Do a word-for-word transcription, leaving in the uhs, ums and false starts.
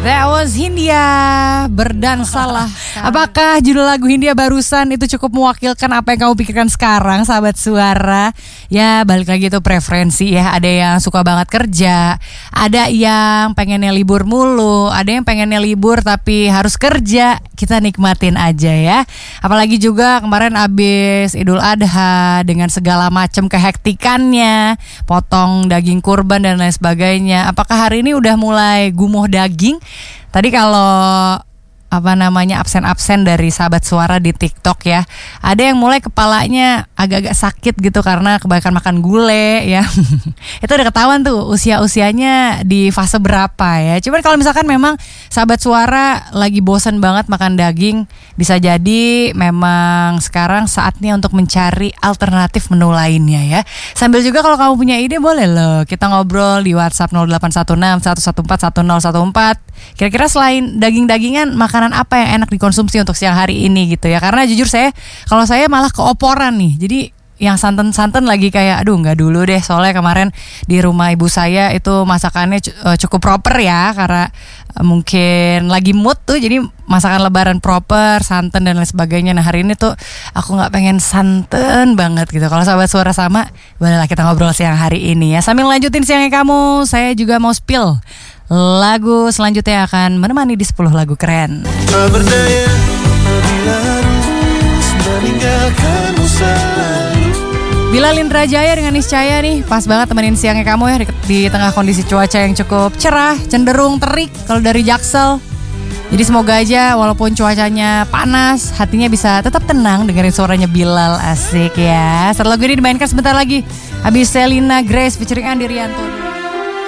That was Hindia Berdansalah. Apakah judul lagu Hindia barusan itu cukup mewakilkan apa yang kamu pikirkan sekarang, sahabat suara? Ya balik lagi itu preferensi ya. Ada yang suka banget kerja, ada yang pengennya libur mulu, ada yang pengennya libur tapi harus kerja. Kita nikmatin aja ya. Apalagi juga kemarin abis Idul Adha dengan segala macam kehektikannya, potong daging kurban dan lain sebagainya. Apakah hari ini udah mulai gumuh daging? Tadi kalau apa namanya absen-absen dari sahabat suara di TikTok ya, ada yang mulai kepalanya agak-agak sakit gitu karena kebanyakan makan gulai ya. Itu udah ketahuan tuh usia-usianya di fase berapa ya. Cuman kalau misalkan memang sahabat suara lagi bosan banget makan daging, bisa jadi memang sekarang saatnya untuk mencari alternatif menu lainnya ya. Sambil juga kalau kamu punya ide boleh loh kita ngobrol di WhatsApp nol delapan satu enam satu satu empat satu nol satu empat. Kira-kira selain daging-dagingan, makanan apa yang enak dikonsumsi untuk siang hari ini gitu ya. Karena jujur saya, kalau saya malah keoporan nih. Jadi yang santan-santan lagi kayak aduh nggak dulu deh. Soalnya kemarin di rumah ibu saya itu masakannya cukup proper ya. Karena mungkin lagi mood tuh, jadi masakan lebaran proper, santan dan lain sebagainya. Nah hari ini tuh aku nggak pengen santan banget gitu. Kalau sahabat suara sama, bolehlah kita ngobrol siang hari ini ya. Sambil lanjutin siangnya kamu, saya juga mau spill lagu selanjutnya akan menemani di sepuluh lagu keren. Tak berdaya bila harus meninggalkanmu selalu. Bilal Indrajaya dengan Niscaya nih, pas banget temenin siangnya kamu ya di, di tengah kondisi cuaca yang cukup cerah, cenderung terik kalau dari Jaksel. Jadi semoga aja walaupun cuacanya panas, hatinya bisa tetap tenang dengerin suaranya Bilal. Asik ya. Setelah lagu ini dimainkan sebentar lagi, habis Selina Grace featuring Andi Rianto.